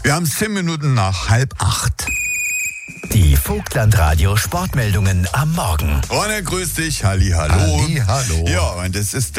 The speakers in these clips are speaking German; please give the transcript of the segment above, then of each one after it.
Wir haben 10 Minuten nach 7:30. Die Vogtland-Radio Sportmeldungen am Morgen. Ronne, grüß dich. Hallihallo. Hallihallo. Ja, und es ist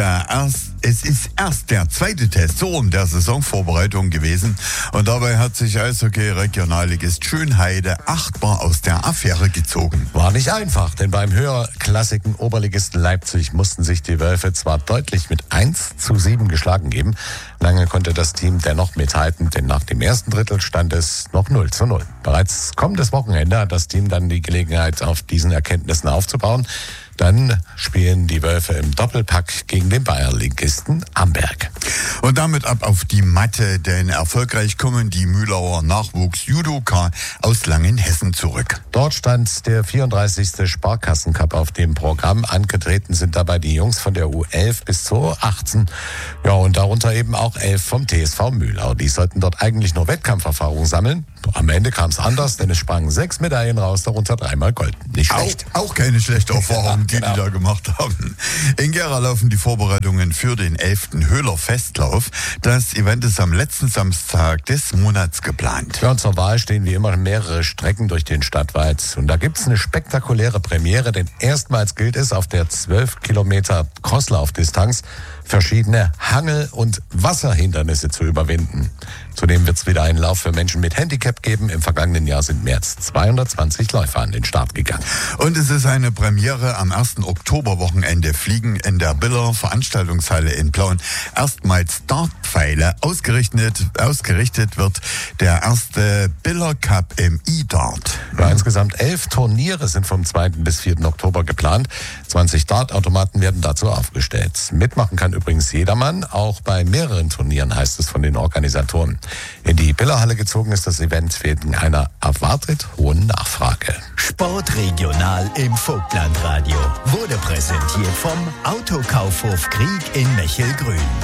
erst der zweite Test so in der Saisonvorbereitung gewesen. Und dabei hat sich Eishockey-Regionalligist Schönheide 8-mal aus der Affäre gezogen. War nicht einfach, denn beim höherklassigen Oberligisten Leipzig mussten sich die Wölfe zwar deutlich mit 1:7 geschlagen geben. Lange konnte das Team dennoch mithalten, denn nach dem ersten Drittel stand es noch 0:0. Bereits kommendes Wochenende hat das Team dann die Gelegenheit, auf diesen Erkenntnissen aufzubauen. Dann spielen die Wölfe im Doppelpack gegen den Bayernligisten Amberg. Und damit ab auf die Matte, denn erfolgreich kommen die Mühlauer Nachwuchs-Judoka aus Langenhessen zurück. Dort stand der 34. Sparkassencup auf dem Programm. Angetreten sind dabei die Jungs von der U11 bis zur U18. Ja, und darunter eben auch 11 vom TSV Mühlau. Die sollten dort eigentlich nur Wettkampferfahrung sammeln. Doch am Ende kam es anders, denn es sprangen 6 Medaillen raus, darunter 3-mal Gold. Nicht schlecht. Auch keine schlechte Erfahrung, die da gemacht haben. In Gera laufen die Vorbereitungen für den 11. Höhler Festlauf. Das Event ist am letzten Samstag des Monats geplant. Ja, und zur Wahl stehen wie immer mehrere Strecken durch den Stadtwald. Und da gibt's eine spektakuläre Premiere, denn erstmals gilt es, auf der 12 Kilometer Crosslaufdistanz verschiedene Hangel- und Wasserhindernisse zu überwinden. Zudem wird es wieder einen Lauf für Menschen mit Handicap geben. Im vergangenen Jahr sind mehr als 220 Läufer an den Start gegangen. Und es ist eine Premiere am 1. Oktoberwochenende. Fliegen in der Biller Veranstaltungshalle in Plauen erstmals Dartpfeile. Ausgerichtet wird der erste Biller Cup im E-Dart. Ja, insgesamt 11 Turniere sind vom 2. bis 4. Oktober geplant. 20 Dartautomaten werden dazu aufgestellt. Mitmachen kann übrigens jedermann, auch bei mehreren Turnieren, heißt es von den Organisatoren. In die Billerhalle gezogen ist das Event wegen einer erwartet hohen Nachfrage. Sportregional im Vogtlandradio wurde präsentiert vom Autokaufhof Krieg in Mechelgrün.